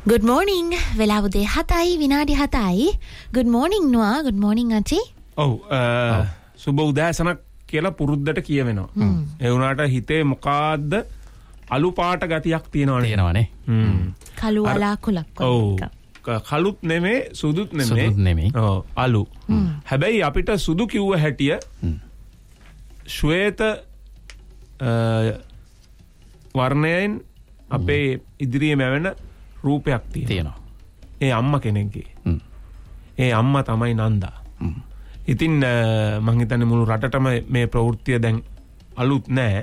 Good morning. වෙලාව 7යි විනාඩි 7යි. Good morning Noah. Good morning Aunty. සුබ උදෑසනක් කියලා පුරුද්දට කියවෙනවා. ඒ වුණාට හිතේ මොකද්ද අලු පාට ගතියක් තියෙනවනේ. කළු අලාකුලක්. කළුත් නෙමේ සුදුත් නෙමේ. අලු. හැබැයි අපිට සුදු කිව්ව හැටිය ශ්වේත වර්ණයෙන් අපේ ඉදිරියේ මැවෙන රූපයක් තියෙනවා. ඒ අම්මා කෙනෙක්ගේ. ඒ අම්මා තමයි නන්දා. ඉතින් මං හිතන්නේ මුළු රටටම මේ ප්‍රවෘත්තිය දැන් අලුත් නෑ.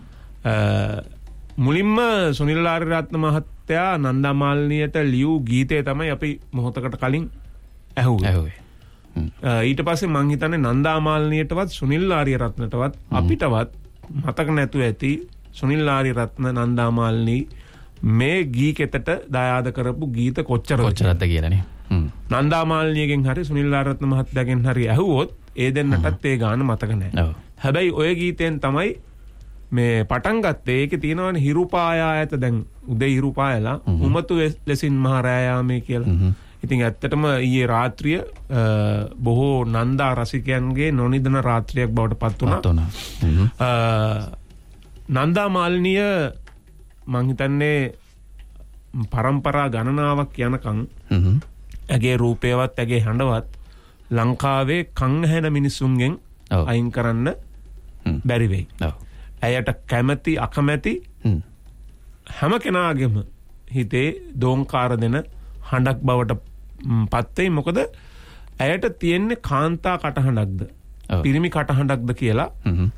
මුලින්ම සුනිල් ආරියරත්න මහත්තයා නන්දා මාලිනියට ලියූ ගීතය තමයි අපි මොහොතකට කලින් ඇහුවේ. ඊට පස්සේ මං හිතන්නේ නන්දා මාලිනියටවත් සුනිල් ආරියරත්නටවත් අපිටවත් මතක නැතුව ඇති සුනිල් ආරියරත්න නන්දා මාලිනී මේ ගී කෙතට දායාද කරපු ගීත කොච්චරද කියලානේ. නන්දා මාලිනියගෙන් හරි සුනිල් ආරියරත්න මහත්තයාගෙන් හරි ඇහුවොත් ඒ දෙන්නටත් ඒ ගාන මතක නැහැ. හැබැයි ඔය ගීතෙන් තමයි මේ පටන් ගත්තේ. ඒකේ තියෙනවනේ හිරුපායා ඇත දැන් උදේ හිරුපායලා උමතු ලෙසින් මහරෑයාමේ කියලා. ඉතින් ඇත්තටම ඊයේ රාත්‍රිය බොහෝ නන්දා රසිකයන්ගේ නොනිදන රාත්‍රියක් බවට පත් වුණා. නන්දා මාලිනිය මං හිතන්නේ පරම්පරා ගණනාවක් යනකම් ඇගේ රූපේවත් ඇගේ හඬවත් ලංකාවේ කන් ඇහෙන මිනිසුන්ගෙන් අයින් කරන්න බැරි වෙයි. ඇයට කැමැති අකමැති හැම කෙනාගේම හිතේ දෝංකාර දෙන හඬක් බවට පත් වෙයි. මොකද ඇයට තියෙන්නේ කාන්තා කටහඬක්ද පිරිමි කටහඬක්ද කියලා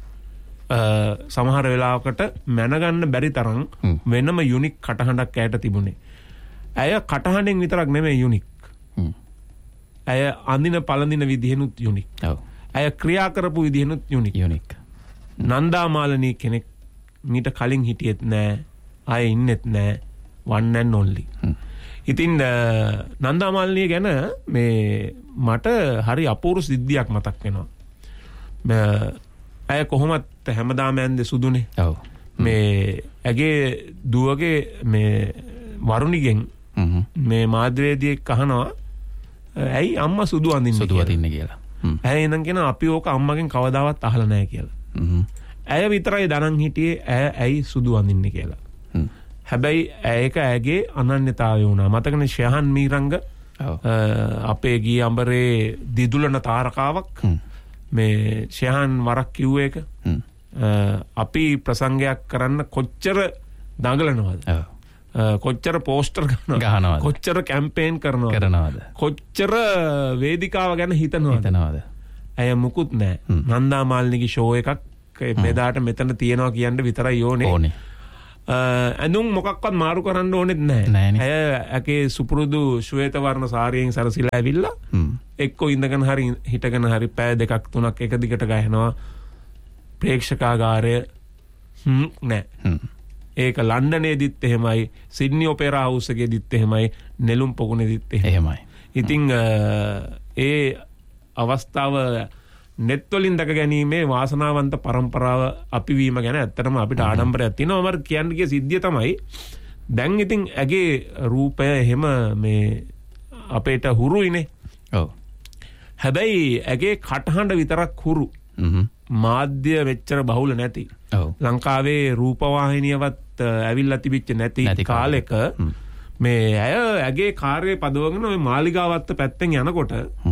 සමහර වෙලාවකට මැනගන්න බැරි තරම් වෙනම යුනික් කටහඬක් ඇයට තිබුණේ. ඇය කටහඬෙන් විතරක් නෙමෙයි යුනික්. ඇය අඳින පළඳින විදිහනුත් යුනික්. ඇය ක්‍රියා කරපු විදිහනුත් යුනික්. නන්දා මාලිනී කෙනෙක් මීට කලින් හිටියෙත් නෑ, ආයේ ඉන්නෙත් නෑ, one and only. ඉතින් නන්දා මාලිනී ගැන මේ මට හරි අපූර්ව සිද්ධියක් මතක් වෙනවා. ඇය කොහොමත් හැමදාම ඇන්දේ සුදුනේ. මේ ඇගේ දුවගේ මේ වරුණිගෙන් මේ මාධ්‍යවේදියෙක් අහනවා ඇයි අම්මා සුදු අඳින්නේ කියලා. ඇය එනන් කියන අපි ඕක අම්මගෙන් කවදාවත් අහලා නැහැ කියලා. ඇය විතරයි දනන් හිටියේ ඇයි සුදු අඳින්නේ කියලා. හැබැයි ඒක ඇගේ අනන්‍යතාවය වුණා. මතකනේ ශයහන් මීරංග අපේ ගී අඹරේ දිදුලන තාරකාවක්. මේ ශයහන් වරක් කිව්ව එක අපි ප්‍රසංගයක් කරන්න කොච්චර දඟලනවද, කොච්චර පෝස්ටර් ගහනවද, කොච්චර කැම්පේන් කරනවද, කොච්චර වේදිකාව ගැන හිතනවද. ඇය මුකුත් නෑ. නන්දා මාලිනීගේ ෂෝ එකක් මෙදාට මෙතන තියනවා කියන්න විතරයි ඕනේ. ඇඳුම් මොකක්වත් මාරු කරන්න ඕනෙත් නෑ. ඇය ඇගේ සුපුරුදු ශ්වේත වර්ණ සාරියෙන් සරසිලා ඇවිල්ලා එක්කෝ ඉඳගෙන හරි හිටගෙන හරි පැය 2-3 එක දිගට ගහනවා. ප්‍රේක්ෂකාගාරය නෑ. ඒක ලන්ඩනයේදීත් එහෙමයි, සිඩ්නි ඔපෙරා හවුස් එකේදීත් එහෙමයි, නෙළුම් පොකුණේදීත් එහෙමයි. ඉතින් ඒ අවස්ථාව net වලින් දැක ගැනීමේ වාසනාවන්ත පරම්පරාව අපි වීම ගැන ඇත්තටම අපිට ආඩම්බරයක් තියෙනවා. මම කියන්න ගිය සිද්ධිය තමයි දැන් ඉතින් ඇගේ රූපය එහෙම මේ අපේට හුරුයිනේ. හැබැයි ඇගේ කටහඬ විතරක් හුරු. මාධ්‍ය වෙච්චර බහුල නැති. ලංකාවේ රූපවාහිනියවත් ඇවිල්ලා තිබිච්ච නැති කාලෙක මේ ඇගේ කාර්යය පදවගෙන ওই මාලිගාවත්ත පැත්තෙන් යනකොට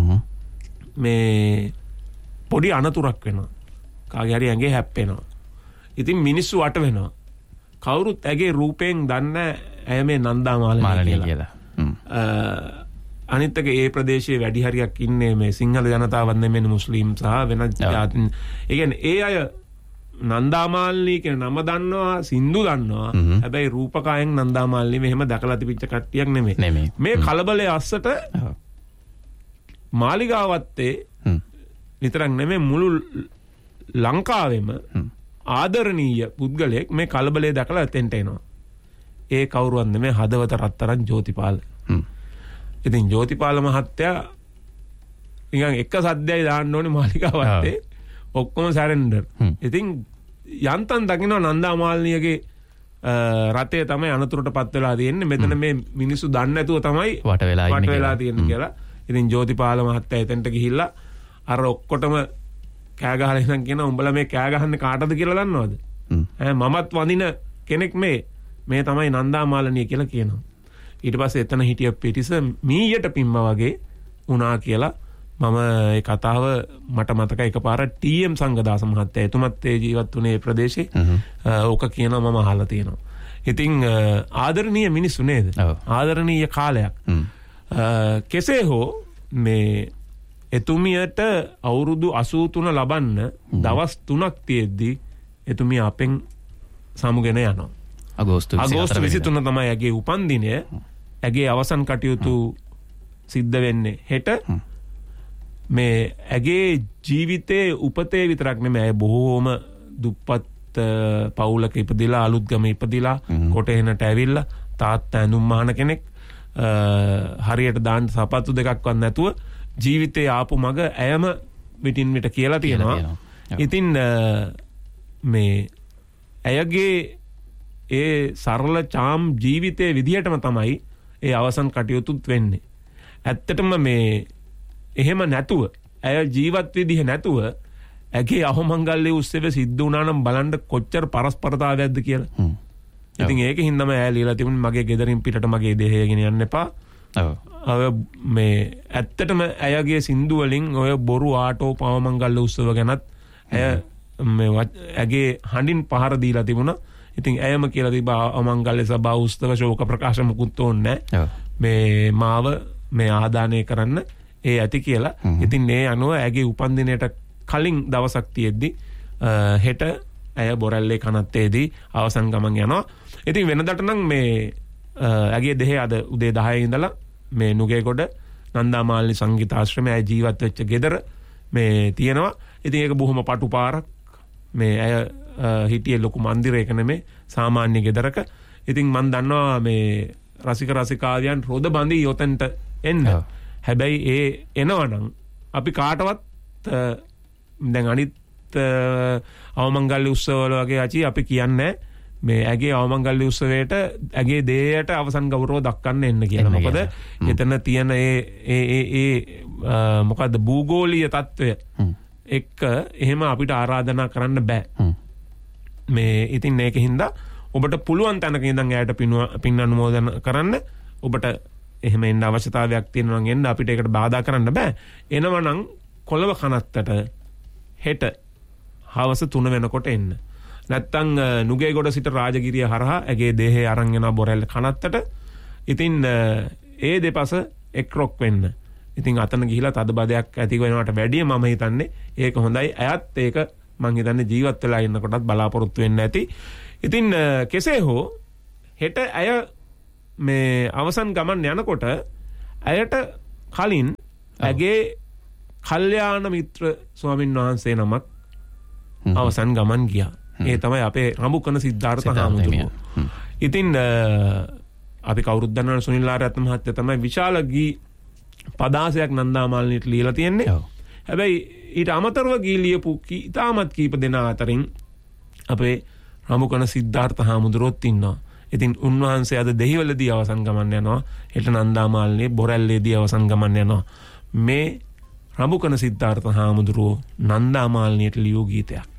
මේ පොඩි අනතුරක් වෙනවා. කාගේ හරි ඇඟේ හැප්පෙනවා. ඉතින් මිනිස්සු වට වෙනවා. කවුරුත් ඇගේ රූපයෙන් දන්නේ ඇය මේ නන්දා මාලිනී කියලා. අනිත් එක ඒ ප්‍රදේශයේ වැඩි හරියක් ඉන්නේ මේ සිංහල ජනතාවත් නෙමෙයි මුස්ලිම් සහ වෙනත් ජාතීන්. ඒ කියන්නේ ඒ අය නන්දා මාලිනී කියන නම දන්නවා, සින්දු දන්නවා. හැබැයි රූපකායෙන් නන්දා මාලිනී මෙහෙම දැකලා තිබිච්ච කට්ටියක් නෙමෙයි. මේ කලබලයේ අස්සට මාලිගාවත්තේ විතරක් නෙමෙයි මුළු ලංකාවෙම ආදරණීය පුද්ගලයෙක් මේ කලබලයේ දැකලා එතෙන්ට එනවා. ඒ කවුරුවත් නෙමෙයි හදවත රත්තරන් ජෝතිපාල. ඉතින් ජෝතිපාල මහත්තයා නිකන් එක සද්දයයි දාන්න ඕනේ මාලිගාවත්තේ ඔක්කොම සැරෙන්ඩර්. ඉතින් යන්තම් දකින්න නන්දා මාලිනියගේ රතේ තමයි අනතුරටපත් වෙලා තියෙන්නේ. මෙතන මේ මිනිස්සු දන්නේ නැතුව තමයි වට වෙලා තියෙන්නේ කියලා. ඉතින් ජෝතිපාල මහත්තයා එතනට ගිහිල්ලා අර ඔක්කොටම කෑ ගහලා ඉඳන් කියනවා උඹලා මේ කෑ ගහන්නේ කාටද කියලා දන්නවද? මමත් වඳින කෙනෙක් මේ තමයි නන්දාමාලනිය කියලා කියනවා. ඊට පස්සේ එතන හිටිය පිටිස මීයට පිම්මා වගේ වුණා කියලා මම ඒ කතාව මට මතකයි එකපාර ටීඑම් සංගදාස මහත්තයා එතුමත් ඒ ජීවත් වුණේ ප්‍රදේශේ ඕක කියනවා මම අහලා තියෙනවා. ඉතින් ආදරණීය මිනිස්සු නේද? ආදරණීය කාලයක්. කෙසේ හෝ මේ එතුමියට අවුරුදු 83 ලබන්න දවස් 3ක් තියෙද්දි එතුමිය අපෙන් සමුගෙන යනවා. අගෝස්තු 23 තමයි ඇගේ උපන්දිනය. ඇගේ අවසන් කටයුතු සිද්ධ වෙන්නේ හෙට. මේ ඇගේ ජීවිතයේ උපතේ විතරක් නෙමෙයි බොහෝම දුප්පත් පවුලක ඉපදිලා අලුත්ගම ඉපදිලා කොටේනට ඇවිල්ලා තාත්තා ඇඳුම් මහන කෙනෙක් හරියට දාන්න සපත්තු දෙකක්වත් නැතුව ජීවිතේ ආපු මග ඇයම විටින් විට කියලා තියෙනවා. ඉතින් මේ ඇයගේ ඒ සරල චාම් ජීවිතයේ විදිහටම තමයි ඒ අවසන් කටයුතුත් වෙන්නේ. ඇත්තටම මේ එහෙම නැතුව ඇය ජීවත් විදිහ නැතුව ඇගේ අහමංගල්‍ය උත්සවය සිද්ධ වුණා නම් බලන්න කොච්චර පරස්පරතාවයක්ද කියලා. ඉතින් ඒකෙන් තමයි ඇය ලියලා තිබුණේ මගේ ගෙදරින් පිටට මගේ දෙහය ගෙන යන්න එපා. ඔව්. මේ ඇත්තටම ඇයගේ සින්දු වලින් ඔය බොරු ආටෝ පවමංගල්‍ය උත්සව ගැනත් ඇය මේ ඇගේ හඬින් පහර දීලා තිබුණා. ඉතින් ඇයම කියලා තිබා අමංගල්‍ය සභා උත්සව ශෝක ප්‍රකාශ මුකුත් ඕනේ නැහැ. මේ මාව මේ ආදානය කරන්න ඒ ඇති කියලා. ඉතින් මේ අනුව ඇගේ උපන්දිනයට කලින් දවසක් තියෙද්දි හෙට ඇය බොරැල්ලේ කනත්තේදී අවසන් ගමන් යනවා. ඉතින් වෙනදට නම් මේ ඇගේ දෙහේ අද උදේ 10 ඉඳලා මේ නුගේගොඩ නන්දාමාලිනී සංගීතාශ්‍රමයේ ඇය ජීවත් වෙච්ච ගෙදර මේ තියෙනවා. ඉතින් ඒක බොහොම පටු පාරක්. මේ ඇය හිටියේ ලොකු මන්දිරයක නෙමේ සාමාන්‍ය ගෙදරක. ඉතින් මම දන්නවා මේ රසික රසිකාවියන් රොද බඳි යොතන්ට එන්න. හැබැයි ඒ එනවනම් අපි කාටවත් දැන් අනිත් අවමංගල්‍ය උත්සවවල වගේ ආචි අපි කියන්නේ මේ ඇගේ අවමංගල්‍ය උත්සවයට ඇගේ දේයට අවසන් ගෞරව දක්වන්න එන්න කියලා. මොකද එතන තියෙන ඒ මොකද්ද භූගෝලීය තත්ත්වය එක්ක එහෙම අපිට ආරාධනා කරන්න බෑ. මේ ඉතින් ඒකින්ද ඔබට පුළුවන් තැනක ඉඳන් ඇයට පින් අනුමෝදන් කරන්න. ඔබට එහෙම එන්න අවශ්‍යතාවයක් තියෙනවා නම් එන්න අපිට ඒකට බාධා කරන්න බෑ. එනවනම් කොළඹ කනත්තට හෙට හවස 3 වෙනකොට එන්න. නැත්තම් නුගේගොඩ සිට රාජගිරිය හරහා ඇගේ දේහය අරන් යනවා බොරැල්ල කනත්තට. ඉතින් ඒ දෙපස එක්රොක් වෙන්න. ඉතින් අතන ගිහිලා තදබදයක් ඇති වෙනවට වැඩිය මම හිතන්නේ ඒක හොඳයි. ඇයත් ඒක මං හිතන්නේ ජීවත් වෙලා ඉන්නකොටත් බලාපොරොත්තු වෙන්න ඇති. ඉතින් කෙසේ හෝ හෙට ඇය මේ අවසන් ගමන් යනකොට ඇයට කලින් ඇගේ කල්යාණ මිත්‍ර ස්වාමීන් වහන්සේ නමක් අවසන් ගමන් ගියා. ඒ තමයි අපේ රඹුකන සිද්ධාර්ථ හාමුදුරුවෝ. ඉතින් අපි කවුරුත් දන්නා සුනිල් ආරයත්න මහත්තයා තමයි විශාල ගී පදාසයක් නන්දාමාලිනීට ලියලා තියෙන්නේ. හැබැයි ඊට අමතරව ගී ලියපු ඉතාමත් කීප දෙනා අතරින් අපේ රඹුකන සිද්ධාර්ථ හාමුදුරුවෝත් ඉන්නවා. ඉතින් උන්වහන්සේ අද දෙහිවලදී අවසන් ගමන් යනවා. හෙට නන්දාමාලිනී බොරැල්ලේදී අවසන් ගමන් යනවා. මේ රඹුකන සිද්ධාර්ථ හාමුදුරුවෝ නන්දාමාලිනීට ලියූ ගීතයක්.